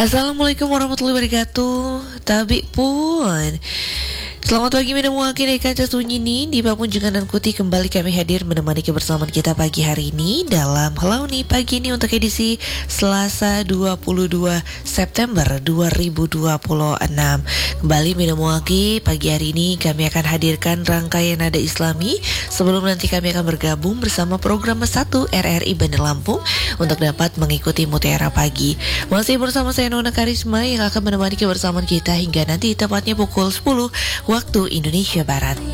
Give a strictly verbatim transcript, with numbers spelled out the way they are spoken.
Assalamualaikum warahmatullahi wabarakatuh. Tabi pun. Selamat pagi minum wakil kaca sunyi nih di Papun Jungan dan Kuti. Kembali kami hadir menemani kebersamaan kita pagi hari ini dalam Hello nih pagi ini untuk edisi Selasa dua puluh dua September dua ribu dua puluh enam. Kembali minum wakil pagi hari ini kami akan hadirkan rangkaian nada Islami sebelum nanti kami akan bergabung bersama program satu R R I Bandar Lampung untuk dapat mengikuti Mutiara Pagi. Masih bersama saya Nona Karisma yang akan menemani kebersamaan kita hingga nanti tepatnya pukul sepuluh waktu Indonesia Barat.